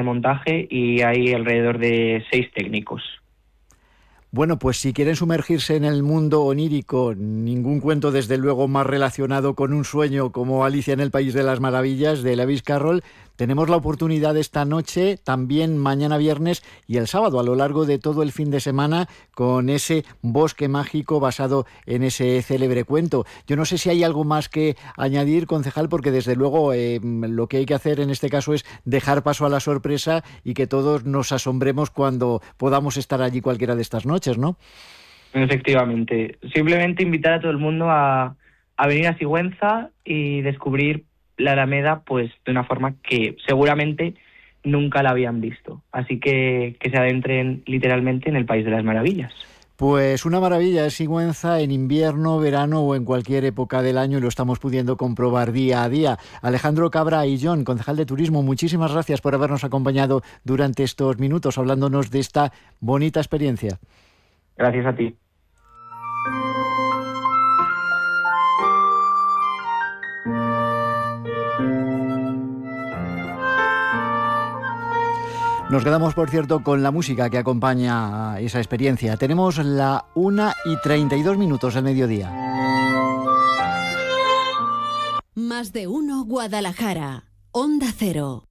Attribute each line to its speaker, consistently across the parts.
Speaker 1: de montaje y hay alrededor de 6 técnicos.
Speaker 2: Bueno, pues si quieren sumergirse en el mundo onírico, ningún cuento desde luego más relacionado con un sueño como Alicia en el País de las Maravillas de Lewis Carroll, tenemos la oportunidad esta noche, también mañana viernes y el sábado, a lo largo de todo el fin de semana, con ese bosque mágico basado en ese célebre cuento. Yo no sé si hay algo más que añadir, concejal, porque desde luego lo que hay que hacer en este caso es dejar paso a la sorpresa y que todos nos asombremos cuando podamos estar allí cualquiera de estas noches, ¿no?
Speaker 1: Efectivamente. Simplemente invitar a todo el mundo a venir a Sigüenza y descubrir la Alameda pues de una forma que seguramente nunca la habían visto. Así que se adentren literalmente en el País de las Maravillas.
Speaker 2: Pues una maravilla es Sigüenza en invierno, verano o en cualquier época del año, y lo estamos pudiendo comprobar día a día. Alejandro Cabra y John, concejal de Turismo, muchísimas gracias por habernos acompañado durante estos minutos hablándonos de esta bonita experiencia.
Speaker 1: Gracias a ti.
Speaker 2: Nos quedamos, por cierto, con la música que acompaña a esa experiencia. Tenemos la 1:32 del mediodía.
Speaker 3: Más de uno Guadalajara. Onda Cero.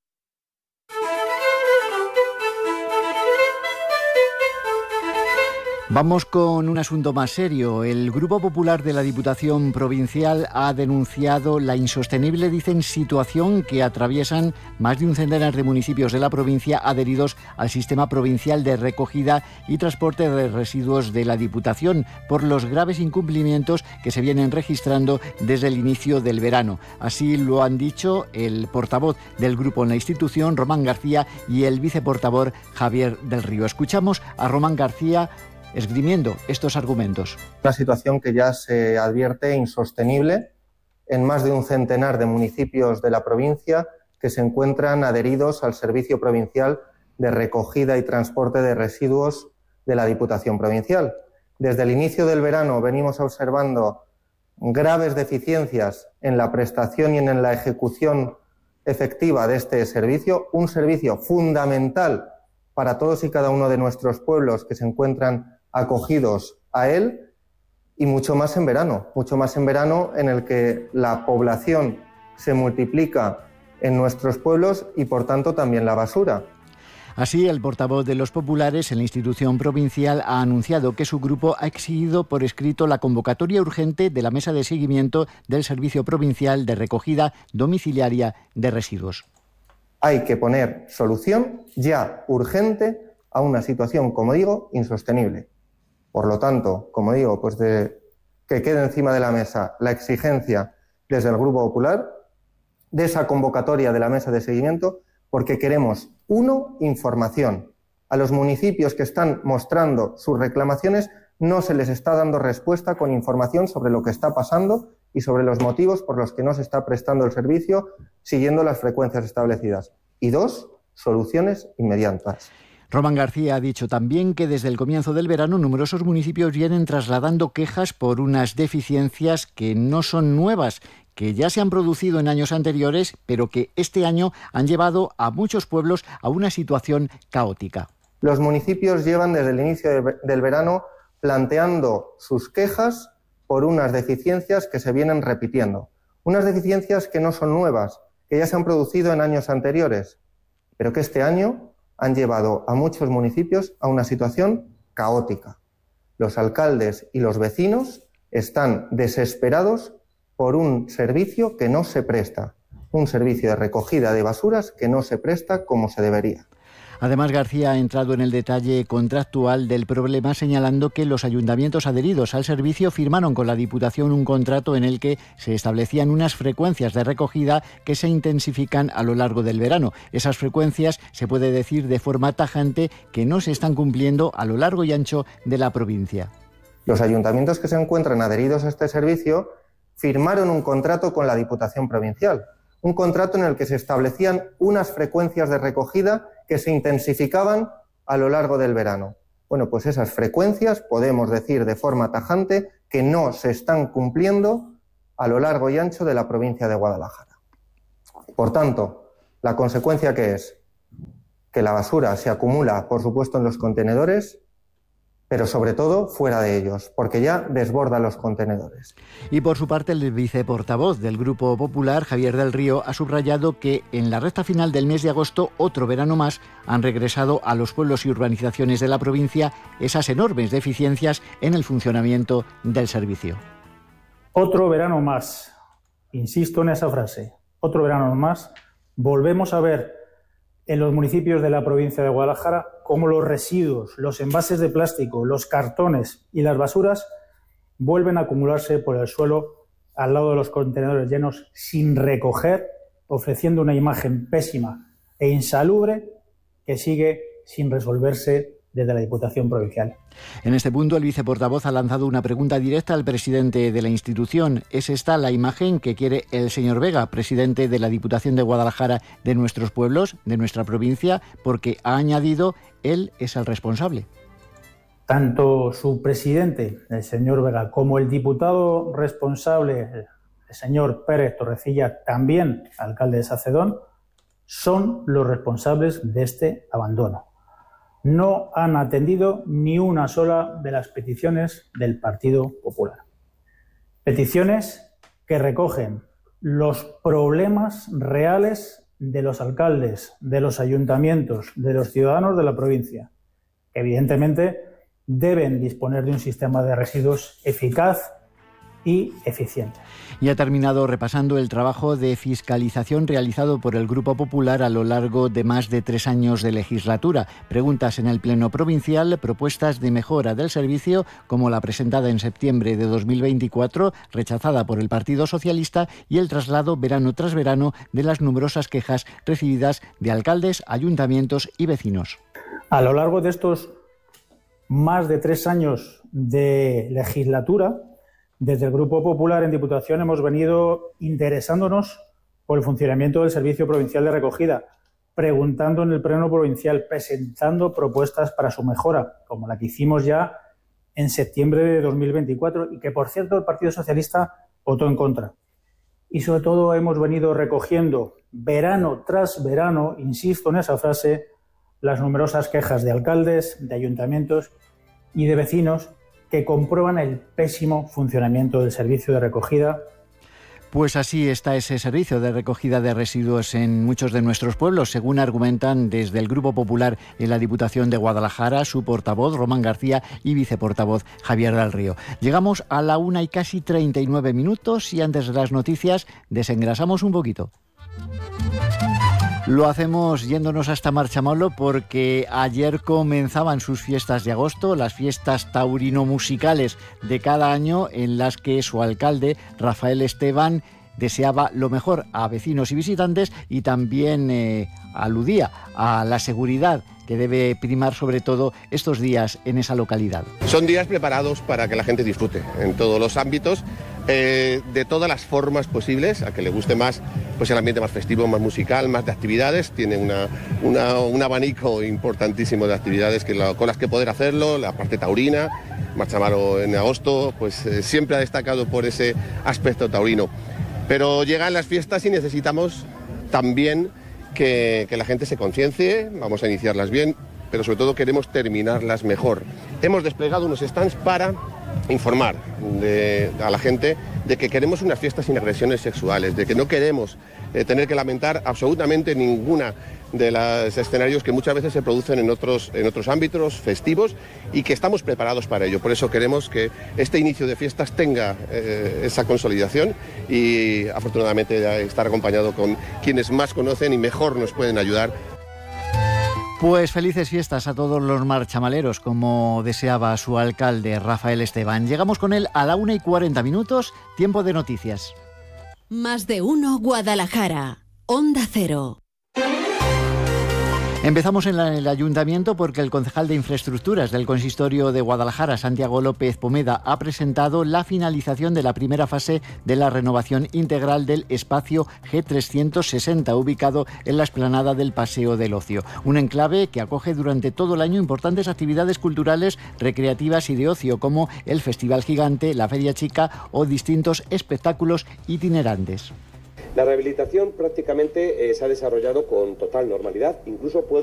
Speaker 2: Vamos con un asunto más serio. El Grupo Popular de la Diputación Provincial ha denunciado la insostenible, dicen, situación que atraviesan más de un centenar de municipios de la provincia adheridos al sistema provincial de recogida y transporte de residuos de la Diputación por los graves incumplimientos que se vienen registrando desde el inicio del verano. Así lo han dicho el portavoz del grupo en la institución, Román García, y el viceportavoz, Javier del Río. Escuchamos a Román García esgrimiendo estos argumentos.
Speaker 4: Una situación que ya se advierte insostenible en más de un centenar de municipios de la provincia que se encuentran adheridos al Servicio Provincial de Recogida y Transporte de Residuos de la Diputación Provincial. Desde el inicio del verano venimos observando graves deficiencias en la prestación y en la ejecución efectiva de este servicio, un servicio fundamental para todos y cada uno de nuestros pueblos que se encuentran acogidos a él, y mucho más en verano en el que la población se multiplica en nuestros pueblos y por tanto también la basura.
Speaker 2: Así, el portavoz de los populares en la institución provincial ha anunciado que su grupo ha exigido por escrito la convocatoria urgente de la mesa de seguimiento del Servicio Provincial de Recogida Domiciliaria de Residuos.
Speaker 4: Hay que poner solución ya urgente a una situación, como digo, insostenible. Por lo tanto, como digo, pues que quede encima de la mesa la exigencia desde el Grupo Popular de esa convocatoria de la mesa de seguimiento, porque queremos, información. A los municipios que están mostrando sus reclamaciones no se les está dando respuesta con información sobre lo que está pasando y sobre los motivos por los que no se está prestando el servicio siguiendo las frecuencias establecidas. Y 2, soluciones inmediatas.
Speaker 2: Román García ha dicho también que desde el comienzo del verano numerosos municipios vienen trasladando quejas por unas deficiencias que no son nuevas, que ya se han producido en años anteriores, pero que este año han llevado a muchos pueblos a una situación caótica.
Speaker 4: Los municipios llevan desde el inicio del verano planteando sus quejas por unas deficiencias que se vienen repitiendo. Unas deficiencias que no son nuevas, que ya se han producido en años anteriores, pero que este año han llevado a muchos municipios a una situación caótica. Los alcaldes y los vecinos están desesperados por un servicio que no se presta, un servicio de recogida de basuras que no se presta como se debería.
Speaker 2: Además, García ha entrado en el detalle contractual del problema, señalando que los ayuntamientos adheridos al servicio firmaron con la Diputación un contrato en el que se establecían unas frecuencias de recogida que se intensifican a lo largo del verano. Esas frecuencias, se puede decir de forma tajante, que no se están cumpliendo a lo largo y ancho de la provincia.
Speaker 4: Los ayuntamientos que se encuentran adheridos a este servicio firmaron un contrato con la Diputación Provincial, un contrato en el que se establecían unas frecuencias de recogida que se intensificaban a lo largo del verano. Bueno, pues esas frecuencias podemos decir de forma tajante que no se están cumpliendo a lo largo y ancho de la provincia de Guadalajara. Por tanto, ¿la consecuencia qué es? que la basura se acumula, por supuesto, en los contenedores, pero sobre todo fuera de ellos, porque ya desborda los contenedores.
Speaker 2: Y por su parte, el viceportavoz del Grupo Popular, Javier del Río, ha subrayado que en la recta final del mes de agosto, otro verano más, han regresado a los pueblos y urbanizaciones de la provincia esas enormes deficiencias en el funcionamiento del servicio.
Speaker 5: Otro verano más, insisto en esa frase, otro verano más, volvemos a ver en los municipios de la provincia de Guadalajara cómo los residuos, los envases de plástico, los cartones y las basuras vuelven a acumularse por el suelo al lado de los contenedores llenos sin recoger, ofreciendo una imagen pésima e insalubre que sigue sin resolverse desde la Diputación Provincial.
Speaker 2: En este punto, el viceportavoz ha lanzado una pregunta directa al presidente de la institución. ¿Es esta la imagen que quiere el señor Vega, presidente de la Diputación de Guadalajara, de nuestros pueblos, de nuestra provincia? Porque ha añadido, él es el responsable.
Speaker 5: Tanto su presidente, el señor Vega, como el diputado responsable, el señor Pérez Torrecilla, también alcalde de Sacedón, son los responsables de este abandono. No han atendido ni una sola de las peticiones del Partido Popular. Peticiones que recogen los problemas reales de los alcaldes, de los ayuntamientos, de los ciudadanos de la provincia, que evidentemente deben disponer de un sistema de residuos eficaz y eficiente.
Speaker 2: Y ha terminado repasando el trabajo de fiscalización realizado por el Grupo Popular a lo largo de más de 3 años de legislatura. Preguntas en el Pleno Provincial, propuestas de mejora del servicio, como la presentada en septiembre de 2024, rechazada por el Partido Socialista, y el traslado verano tras verano de las numerosas quejas recibidas de alcaldes, ayuntamientos y vecinos.
Speaker 5: A lo largo de estos más de 3 años de legislatura, desde el Grupo Popular en Diputación hemos venido interesándonos por el funcionamiento del Servicio Provincial de Recogida, preguntando en el Pleno Provincial, presentando propuestas para su mejora, como la que hicimos ya en septiembre de 2024 y que, por cierto, el Partido Socialista votó en contra. Y sobre todo hemos venido recogiendo verano tras verano, insisto en esa frase, las numerosas quejas de alcaldes, de ayuntamientos y de vecinos que comprueban el pésimo funcionamiento del servicio de recogida.
Speaker 2: Pues así está ese servicio de recogida de residuos en muchos de nuestros pueblos, según argumentan desde el Grupo Popular en la Diputación de Guadalajara, su portavoz Román García y viceportavoz Javier del Río. Llegamos a la 1:39 y antes de las noticias desengrasamos un poquito. Lo hacemos yéndonos hasta Marchamalo porque ayer comenzaban sus fiestas de agosto, las fiestas taurino-musicales de cada año, en las que su alcalde, Rafael Esteban, deseaba lo mejor a vecinos y visitantes y también aludía a la seguridad que debe primar sobre todo estos días en esa localidad.
Speaker 6: Son días preparados para que la gente disfrute en todos los ámbitos, de todas las formas posibles, a que le guste más pues el ambiente más festivo, más musical, más de actividades. Tiene un abanico importantísimo de actividades con las que poder hacerlo, la parte taurina. Marchamalo en agosto pues siempre ha destacado por ese aspecto taurino. Pero llegan las fiestas y necesitamos también que la gente se conciencie. Vamos a iniciarlas bien, pero sobre todo queremos terminarlas mejor. Hemos desplegado unos stands para informar a la gente de que queremos unas fiestas sin agresiones sexuales, de que no queremos tener que lamentar absolutamente ninguna de los escenarios que muchas veces se producen en otros ámbitos festivos y que estamos preparados para ello. Por eso queremos que este inicio de fiestas tenga esa consolidación y afortunadamente estar acompañado con quienes más conocen y mejor nos pueden ayudar.
Speaker 2: Pues felices fiestas a todos los marchamaleros, como deseaba su alcalde Rafael Esteban. Llegamos con él a la 1:40, tiempo de noticias.
Speaker 3: Más de uno Guadalajara, Onda Cero.
Speaker 2: Empezamos en el Ayuntamiento porque el concejal de Infraestructuras del Consistorio de Guadalajara, Santiago López Pomeda, ha presentado la finalización de la primera fase de la renovación integral del espacio G360, ubicado en la explanada del Paseo del Ocio. Un enclave que acoge durante todo el año importantes actividades culturales, recreativas y de ocio, como el Festival Gigante, la Feria Chica o distintos espectáculos itinerantes.
Speaker 7: La rehabilitación prácticamente se ha desarrollado con total normalidad, incluso puedo